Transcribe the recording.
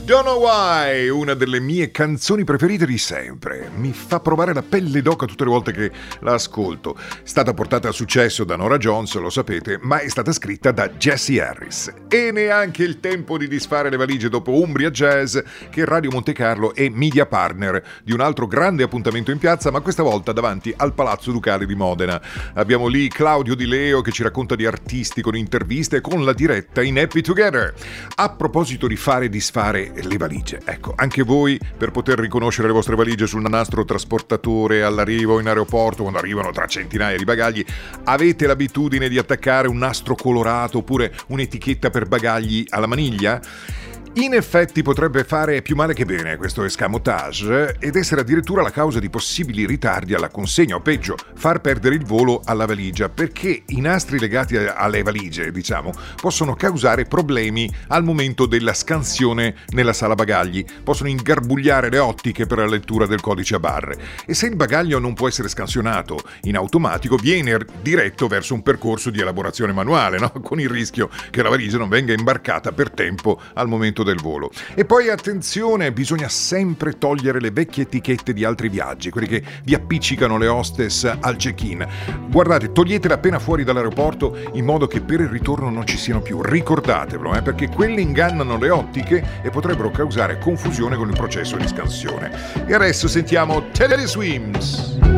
Don't Know Why, una delle mie canzoni preferite di sempre. Mi fa provare la pelle d'oca tutte le volte che la ascolto. È stata portata a successo da Norah Jones, lo sapete, ma è stata scritta da Jesse Harris. E neanche il tempo di disfare le valigie dopo Umbria Jazz, che Radio Monte Carlo è media partner di un altro grande appuntamento in piazza, ma questa volta davanti al Palazzo Ducale di Modena. Abbiamo lì Claudio Di Leo che ci racconta di artisti con interviste e con la diretta in Happy Together. A proposito di fare e disfare le valigie, ecco, anche voi, per poter riconoscere le vostre valigie sul nastro trasportatore all'arrivo in aeroporto, quando arrivano tra centinaia di bagagli, avete l'abitudine di attaccare un nastro colorato oppure un'etichetta per bagagli alla maniglia? In effetti potrebbe fare più male che bene questo escamotage ed essere addirittura la causa di possibili ritardi alla consegna o peggio, far perdere il volo alla valigia, perché i nastri legati alle valigie, possono causare problemi al momento della scansione nella sala bagagli, possono ingarbugliare le ottiche per la lettura del codice a barre e se il bagaglio non può essere scansionato in automatico viene diretto verso un percorso di elaborazione manuale, no? Con il rischio che la valigia non venga imbarcata per tempo al momento del volo. E poi attenzione, bisogna sempre togliere le vecchie etichette di altri viaggi, quelli che vi appiccicano le hostess al check-in. Guardate, toglietele appena fuori dall'aeroporto in modo che per il ritorno non ci siano più. Ricordatevelo, perché quelle ingannano le ottiche e potrebbero causare confusione con il processo di scansione. E adesso sentiamo Teddy Swims.